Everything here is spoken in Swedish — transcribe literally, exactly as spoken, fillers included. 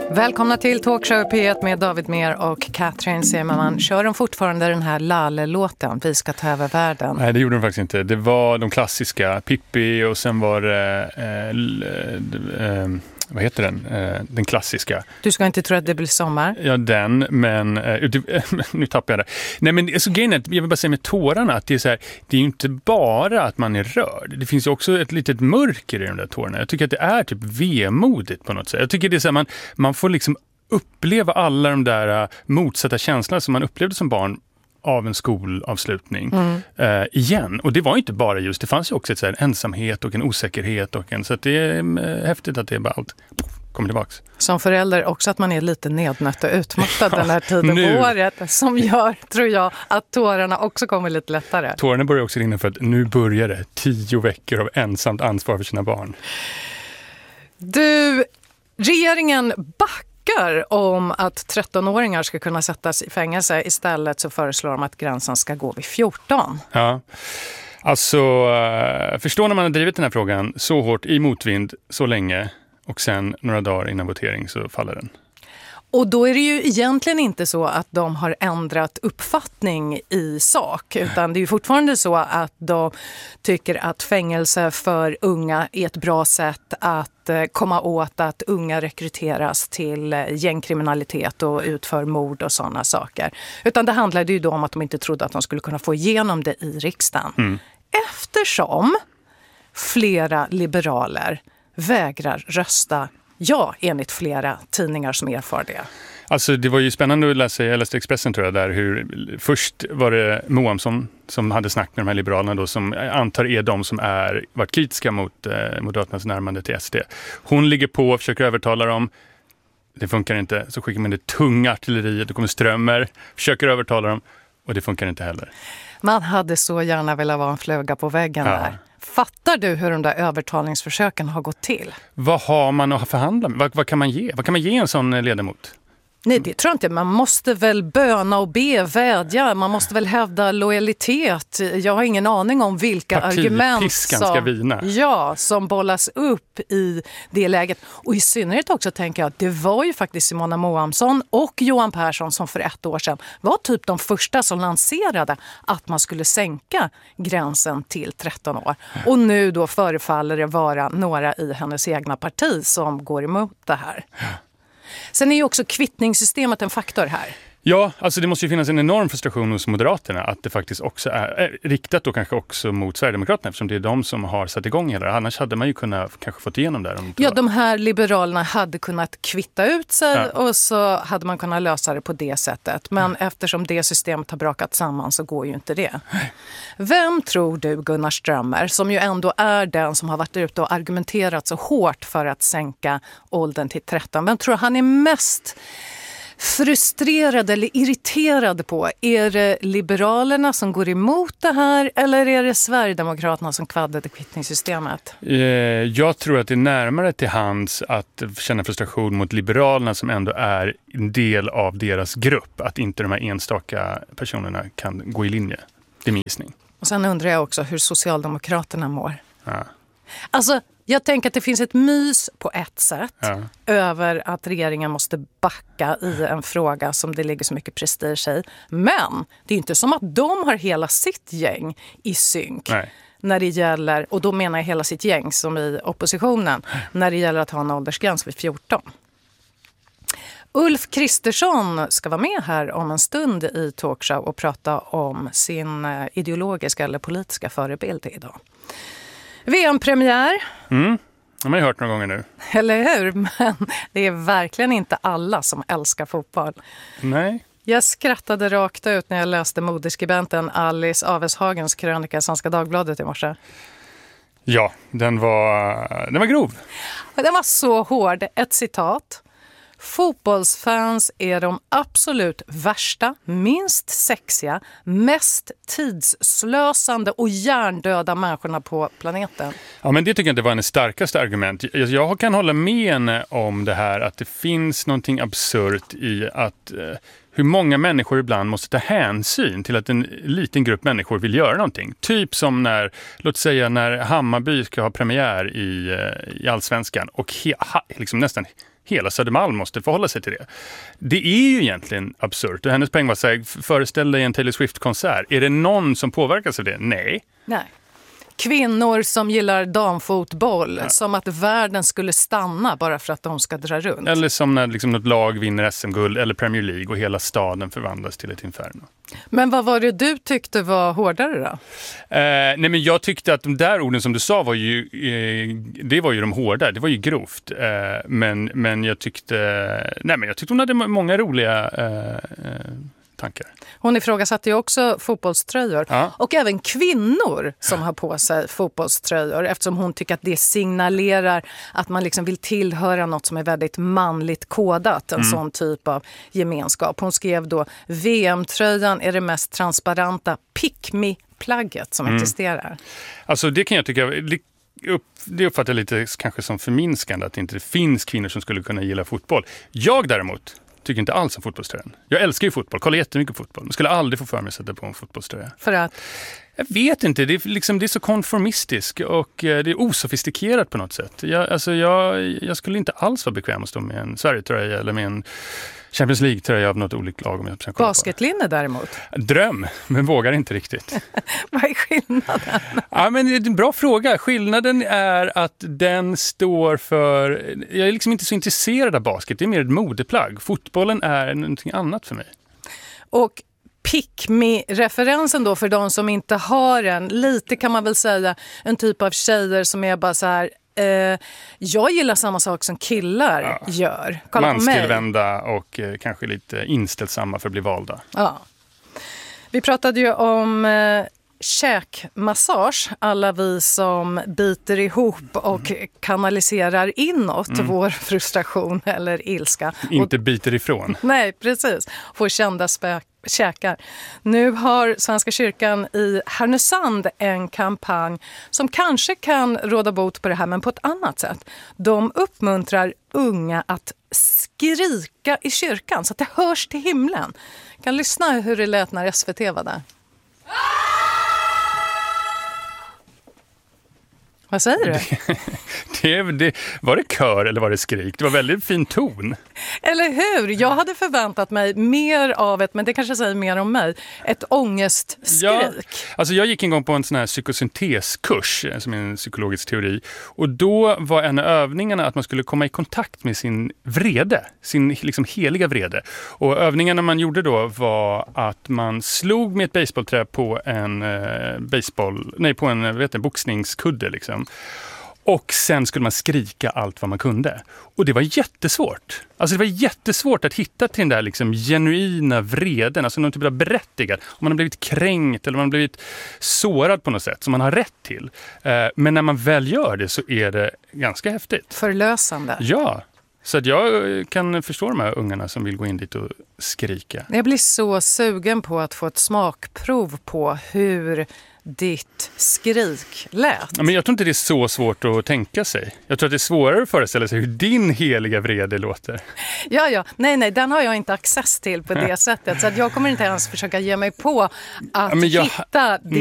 Välkomna till Talkshow P ett med David Mer och Katrin Semerman. Kör de fortfarande den här Lalle-låten, Vi ska ta över världen? Nej, det gjorde de faktiskt inte. Det var de klassiska, Pippi och sen var det, eh, eh, vad heter den? Eh, den klassiska. Du ska inte tro att det blir sommar? Ja, den, men eh, nu tappar jag det. Nej, men så grejen är, jag vill bara säga med tårarna att det är så här, det är ju inte bara att man är rörd. Det finns ju också ett litet mörker i de där tårarna. Jag tycker att det är typ vemodigt på något sätt. Jag tycker det är så här, man, man får liksom uppleva alla de där uh, motsatta känslorna som man upplevde som barn av en skolavslutning mm. uh, igen. Och det var inte bara just, det fanns ju också ett så här, ensamhet och en osäkerhet och en, så att det är uh, häftigt att det bara allt kommer tillbaks. Som förälder också att man är lite nednött och utmattad ja, den här tiden nu. På året som gör, tror jag, att tårarna också kommer lite lättare. Tårarna börjar också rinna för att nu börjar det tio veckor av ensamt ansvar för sina barn. Du, regeringen backar om att trettonåringar ska kunna sättas i fängelse. Istället så föreslår de att gränsen ska gå vid fjorton. Ja, alltså förstår när man har drivit den här frågan så hårt i motvind så länge och sen några dagar innan votering så faller den. Och då är det ju egentligen inte så att de har ändrat uppfattning i sak, utan det är ju fortfarande så att de tycker att fängelse för unga är ett bra sätt att komma åt att unga rekryteras till gängkriminalitet och utför mord och sådana saker. Utan det handlade ju då om att de inte trodde att de skulle kunna få igenom det i riksdagen. Mm. Eftersom flera liberaler vägrar rösta ja, enligt flera tidningar som erfar det. Alltså det var ju spännande att läsa i L S D-Expressen tror jag där hur först var det Moamsson som hade snack med de här liberalerna då som antar är de som är varit kritiska mot eh, Moderaternas närmande till S D. Hon ligger på och försöker övertala dem. Det funkar inte. Så skickar man det tunga artilleriet, det kommer strömmer, försöker övertala dem och det funkar inte heller. Man hade så gärna velat vara en fluga på väggen ja. Där. Fattar du hur de där övertalningsförsöken har gått till? Vad har man att förhandla med? Vad, vad kan man ge? Vad kan man ge en sån ledamot? Nej, det tror jag inte. Man måste väl böna och be, vädja. Man måste väl hävda lojalitet. Jag har ingen aning om vilka argument som, ska vina. Ja, som bollas upp i det läget. Och i synnerhet också tänker jag att det var ju faktiskt Simona Moamsson och Johan Persson som för ett år sedan var typ de första som lanserade att man skulle sänka gränsen till tretton år. Och nu då förefaller det vara några i hennes egna parti som går emot det här. Sen är ju också kvittningssystemet en faktor här. Ja, alltså det måste ju finnas en enorm frustration hos Moderaterna att det faktiskt också är, är riktat då kanske också mot Sverigedemokraterna eftersom det är de som har satt igång hela det. Annars hade man ju kunnat kanske fått igenom det. Om ja, de här liberalerna hade kunnat kvitta ut sig ja. Och så hade man kunnat lösa det på det sättet. Men mm. eftersom det systemet har brakat samman så går ju inte det. Vem tror du, Gunnar Strömmer, som ju ändå är den som har varit ute och argumenterat så hårt för att sänka åldern till tretton, vem tror han är mest frustrerad eller irriterad på? Är det Liberalerna som går emot det här eller är det Sverigedemokraterna som kvaddade kvittningssystemet? Jag tror att det är närmare till hands att känna frustration mot Liberalerna som ändå är en del av deras grupp. Att inte de här enstaka personerna kan gå i linje. Det är min gissning. Och sen undrar jag också hur Socialdemokraterna mår. Ja. Alltså, jag tänker att det finns ett mys på ett sätt ja. Över att regeringen måste backa i en fråga som det ligger så mycket prestige i. Men det är inte som att de har hela sitt gäng i synk. Nej. När det gäller, och då menar jag hela sitt gäng som i oppositionen, när det gäller att ha en åldersgräns vid fjorton. Ulf Kristersson ska vara med här om en stund i Talkshow och prata om sin ideologiska eller politiska förebild idag. V M-premiär. Mm, det har man ju hört några gånger nu. Eller hur? Men det är verkligen inte alla som älskar fotboll. Nej. Jag skrattade rakt ut när jag läste modeskribenten Alice Aveshagens krönika i Svenska Dagbladet i morse. Ja, den var, den var grov. Den var så hård. Ett citat. Fotbollsfans är de absolut värsta, minst sexiga, mest tidsslösande och hjärndöda människorna på planeten. Ja, men det tycker jag inte var en starkaste argument. Jag kan hålla med henne om det här att det finns någonting absurt i att eh, hur många människor ibland måste ta hänsyn till att en liten grupp människor vill göra någonting. Typ som när, låt säga när Hammarby ska ha premiär i, i Allsvenskan och he, ha, liksom nästan hela Södermalm måste förhålla sig till det. Det är ju egentligen absurt. Och hennes poäng var så här, föreställ dig en Taylor Swift-konsert. Är det någon som påverkas av det? Nej. Nej. Kvinnor som gillar damfotboll, ja. Som att världen skulle stanna bara för att de ska dra runt. Eller som när liksom något lag vinner S M-guld eller Premier League och hela staden förvandlas till ett inferno. Men vad var det du tyckte var hårdare då? Eh, nej men jag tyckte att de där orden som du sa var ju, eh, det var ju de hårda, det var ju grovt. Eh, men, men jag tyckte, nej men jag tyckte hon hade många roliga eh, eh, tankar. Hon ifrågasatte ju också fotbollströjor. Ja. Och även kvinnor som har på sig fotbollströjor. Eftersom hon tycker att det signalerar att man liksom vill tillhöra något som är väldigt manligt kodat. En mm. sån typ av gemenskap. Hon skrev då, V M-tröjan är det mest transparenta pick-me-plagget som mm. existerar. Alltså det kan jag tycka... Det... Upp, det uppfattar jag lite kanske som förminskande att det inte finns kvinnor som skulle kunna gilla fotboll. Jag däremot tycker inte alls om fotbollströjan. Jag älskar ju fotboll, kollar jättemycket fotboll. Men skulle aldrig få för mig att sätta på en fotbollströja. För att? Jag vet inte, det är, liksom, det är så konformistiskt och eh, det är osofistikerat på något sätt. Jag, alltså, jag, jag skulle inte alls vara bekväm att stå med en Sverige-tröja eller med en Champions League-tröja av något olika lag. Om jag basketlinne däremot? Dröm, men vågar inte riktigt. Vad är skillnaden? Ja, men det är en bra fråga. Skillnaden är att den står för... Jag är liksom inte så intresserad av basket. Det är mer ett modeplagg. Fotbollen är någonting annat för mig. Och pick-me-referensen då för de som inte har en, lite kan man väl säga, en typ av tjejer som är bara så här... Eh, jag gillar samma sak som killar ja. gör. Kolla manstillvända och eh, kanske lite inställsamma för att bli valda. Ja. Vi pratade ju om eh, käkmassage. Alla vi som biter ihop och mm. kanaliserar inåt mm. vår frustration eller ilska. Inte och, biter ifrån. Nej, precis. Får kända spök. Käkar. Nu har Svenska kyrkan i Härnösand en kampanj som kanske kan råda bot på det här men på ett annat sätt. De uppmuntrar unga att skrika i kyrkan så att det hörs till himlen. Kan lyssna hur det lät när S V T var där. Vad säger du? Det, det, var det kör eller var det skrik? Det var väldigt fin ton. Eller hur? Jag hade förväntat mig mer av ett, men det kanske säger mer om mig, ett ångestskrik. Ja, alltså jag gick en gång på en sån här psykosynteskurs som är en psykologisk teori. Och då var en av övningarna att man skulle komma i kontakt med sin vrede, sin liksom heliga vrede. Och övningarna man gjorde då var att man slog med ett baseballträ på en eh, baseball, nej på en vet jag, boxningskudde liksom. Och sen skulle man skrika allt vad man kunde. Och det var jättesvårt. Alltså det var jättesvårt att hitta till den där liksom genuina vreden. Alltså någon typ av berättigad. Om man har blivit kränkt eller man har blivit sårad på något sätt som man har rätt till. Men när man väl gör det så är det ganska häftigt. Förlösande. Ja. Så att jag kan förstå de här ungarna som vill gå in dit och skrika. Jag blir så sugen på att få ett smakprov på hur ditt skrik lät. Ja, men jag tror inte det är så svårt att tänka sig. Jag tror att det är svårare att föreställa sig hur din heliga vrede låter. Ja, ja. Nej, nej. Den har jag inte access till på det sättet. Så att jag kommer inte ens försöka ge mig på att ja, jag... hitta